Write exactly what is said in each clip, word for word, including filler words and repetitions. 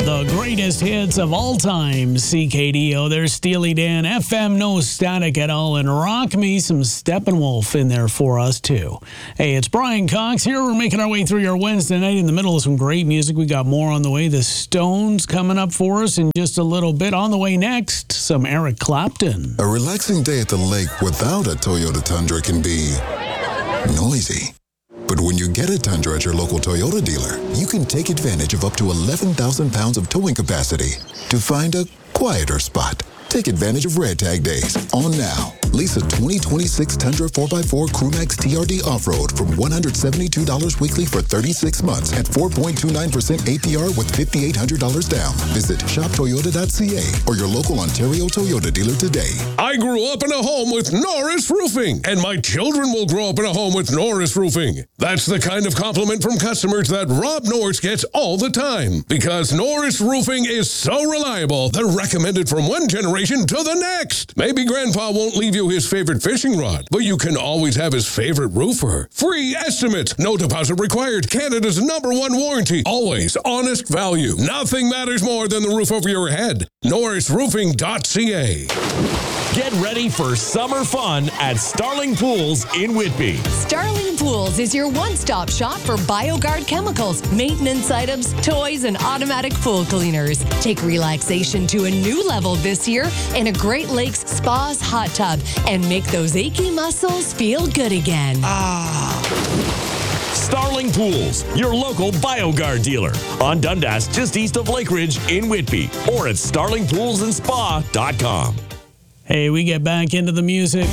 The greatest hits of all time, C K D O. There's Steely Dan, F M, no static at all, and rock me some Steppenwolf in there for us, too. Hey, it's Brian Cox here. We're making our way through your Wednesday night in the middle of some great music. We got more on the way. The Stones coming up for us in just a little bit. On the way next, some Eric Clapton. A relaxing day at the lake without a Toyota Tundra can be noisy. But when you get a Tundra at your local Toyota dealer, you can take advantage of up to eleven thousand pounds of towing capacity to find a quieter spot. Take advantage of Red Tag Days on now. Lease a twenty twenty-six Tundra four by four Crewmax T R D Off-Road from one hundred seventy-two dollars weekly for thirty-six months at four point two nine percent A P R with five thousand eight hundred dollars down. Visit shop toyota dot c a or your local Ontario Toyota dealer today. I grew up in a home with Norris Roofing, and my children will grow up in a home with Norris Roofing. That's the kind of compliment from customers that Rob Norris gets all the time. Because Norris Roofing is so reliable, they're recommended from one generation to the next. Maybe Grandpa won't leave you his favorite fishing rod, but you can always have his favorite roofer. Free estimates, no deposit required, Canada's number one warranty, always honest value. Nothing matters more than the roof over your head. Norris Roofing dot c a. Get ready for summer fun at Starling Pools in Whitby. Starling Pools is your one-stop shop for BioGuard chemicals, maintenance items, toys, and automatic pool cleaners. Take relaxation to a new level this year in a Great Lakes Spas hot tub and make those achy muscles feel good again. Ah. Starling Pools, your local BioGuard dealer. On Dundas, just east of Lake Ridge in Whitby. Or at starling pools and spa dot com. Hey, we get back into the music.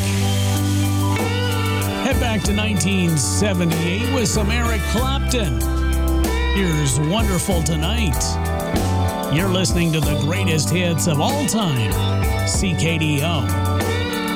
Head back to nineteen seventy-eight with some Eric Clapton. Here's Wonderful Tonight. You're listening to the greatest hits of all time, C K D O.